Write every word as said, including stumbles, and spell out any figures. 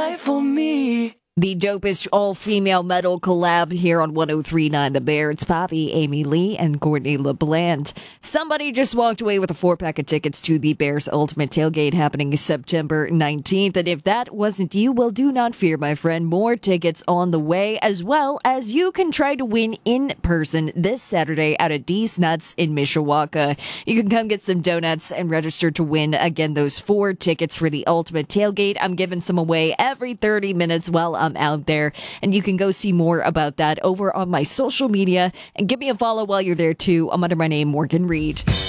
life for me. The dopest all-female metal collab here on one oh three point nine The Bear. It's Poppy, Amy Lee, and Courtney LeBland. Somebody just walked away with a four-pack of tickets to the Bears Ultimate Tailgate happening September nineteenth. And if that wasn't you, well, do not fear, my friend. More tickets on the way, as well as you can try to win in person this Saturday out at D's Nuts in Mishawaka. You can come get some donuts and register to win, again, those four tickets for the Ultimate Tailgate. I'm giving some away every thirty minutes while I'm out there, and you can go see more about that over on my social media, and give me a follow while you're there too. I'm under my name, Morgan Reed.